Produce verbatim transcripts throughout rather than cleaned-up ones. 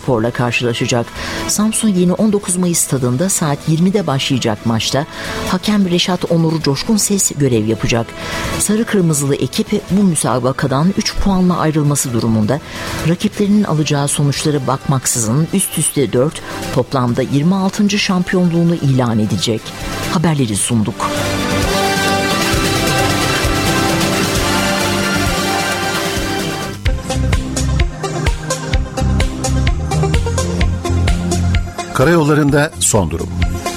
Spor'la karşılaşacak. Samsun Yeni on dokuz Mayıs stadında saat yirmide başlayacak maçta hakem Reşat Onur Coşkun Ses görev yapacak. Sarı Kırmızılı ekip bu müsabakadan üç puanla ayrılması durumunda rakiplerinin alacağı sonuçlara bakmaksızın üst üste dört, toplamda yirmi altıncı şampiyonluğunu ilan edecek. Haberleri sunduk. Karayollarında son durum.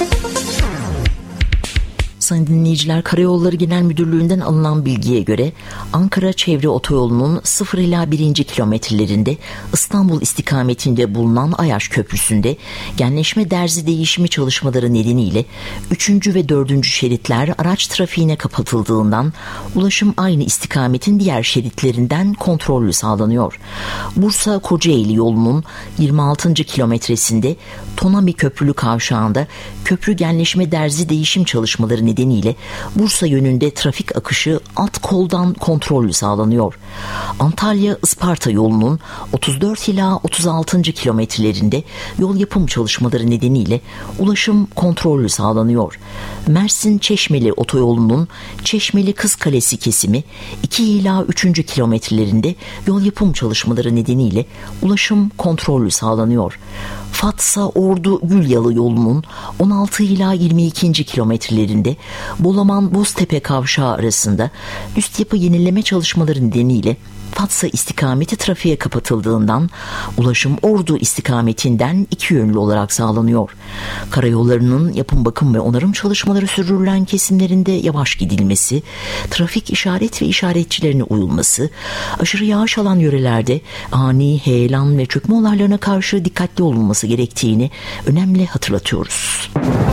Sayın dinleyiciler, Karayolları Genel Müdürlüğü'nden alınan bilgiye göre Ankara Çevre Otoyolu'nun sıfır ila birinci kilometrelerinde İstanbul istikametinde bulunan Ayaş Köprüsü'nde genleşme derzi değişimi çalışmaları nedeniyle üçüncü ve dördüncü şeritler araç trafiğine kapatıldığından ulaşım aynı istikametin diğer şeritlerinden kontrollü sağlanıyor. Bursa-Kocaeli yolunun yirmi altıncı kilometresinde Tonami Köprülü Kavşağı'nda köprü genleşme derzi değişim çalışmaları nedeniyle nedeniyle Bursa yönünde trafik akışı alt koldan kontrollü sağlanıyor. Antalya-Isparta yolunun otuz dört ila otuz altıncı kilometrelerinde yol yapım çalışmaları nedeniyle ulaşım kontrollü sağlanıyor. Mersin-Çeşmeli otoyolunun Çeşmeli-Kızkalesi kesimi iki ila üçüncü kilometrelerinde yol yapım çalışmaları nedeniyle ulaşım kontrollü sağlanıyor. Fatsa-Ordu-Gülyalı yolunun on altı ila yirmi ikinci kilometrelerinde Bolaman-Boztepe kavşağı arasında üst yapı yenileme çalışmaları nedeniyle Fatsa istikameti trafiğe kapatıldığından ulaşım Ordu istikametinden iki yönlü olarak sağlanıyor. Karayollarının yapım, bakım ve onarım çalışmaları sürdürülen kesimlerinde yavaş gidilmesi, trafik işaret ve işaretçilerine uyulması, aşırı yağış alan yörelerde ani, heyelan ve çökme olaylarına karşı dikkatli olunması gerektiğini önemli hatırlatıyoruz.